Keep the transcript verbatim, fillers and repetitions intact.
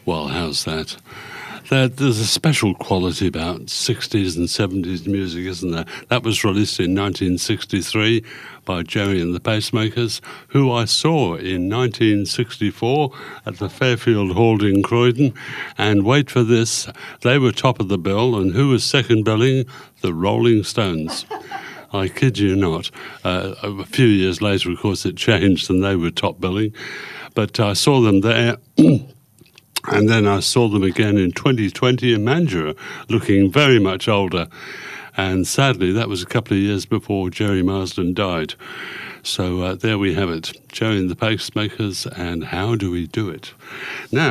Well, how's that? There, there's a special quality about sixties and seventies music, isn't there? That was released in nineteen sixty-three by Gerry and the Pacemakers, who I saw in nineteen sixty-four at the Fairfield Hall in Croydon. And wait for this, they were top of the bill, and who was second billing? The Rolling Stones. I kid you not. Uh, a few years later, of course, it changed and they were top billing. But I saw them there, and then I saw them again in twenty twenty in Mandurah, looking very much older. And sadly, that was a couple of years before Gerry Marsden died. So uh, there we have it, Gerry and the Pacemakers, and how do we do it? Now,